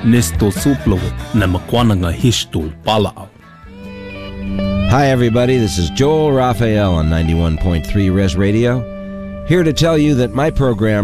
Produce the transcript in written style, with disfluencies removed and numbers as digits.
Nesto suplo na makwananga hishtul palao. Hi, everybody. This is Joel Raphael on 91.3 Res Radio, here to tell you that my program